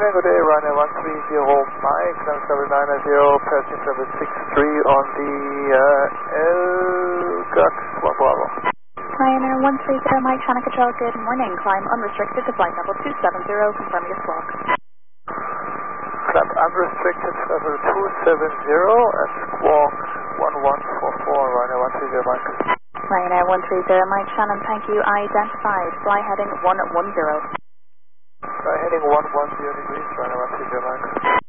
morning, good day, Ryanair 130 Mike, climb level 990, passing level 63 on the Elgak 1 Bravo. Ryanair 130 Mike, Channel Control, good morning, climb unrestricted to flight level 270, confirm your squawk. Climb unrestricted level 270 and squawk 1144, Ryanair 130 Mike. Ryanair 130 Mike, Shannon, thank you, identified, fly heading 110. Fly heading 110 degrees, Ryanair 130 Mike.